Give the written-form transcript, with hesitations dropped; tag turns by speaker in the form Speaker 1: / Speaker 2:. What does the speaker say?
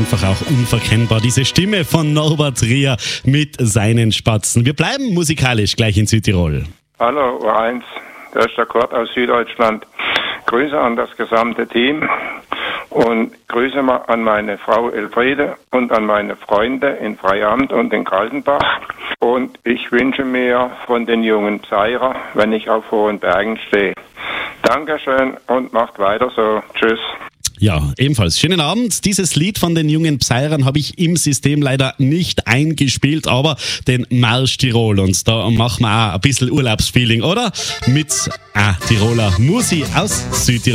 Speaker 1: einfach auch unverkennbar. Diese Stimme von Norbert Rier mit seinen Spatzen. Wir bleiben musikalisch gleich in Südtirol.
Speaker 2: Hallo, U1, der ist der Kurt aus Süddeutschland. Grüße an das gesamte Team und Grüße mal an meine Frau Elfriede und an meine Freunde in Freiamt und in Kaltenbach. Und ich wünsche mir von den jungen Pseirer, wenn ich auf hohen Bergen stehe. Dankeschön und macht weiter so. Tschüss.
Speaker 1: Ja, ebenfalls. Schönen Abend. Dieses Lied von den jungen Pseirern habe ich im System leider nicht eingespielt, aber den Marsch Tirol. Und da machen wir auch ein bisschen Urlaubsfeeling, oder? Mit Tiroler Musi aus Südtirol.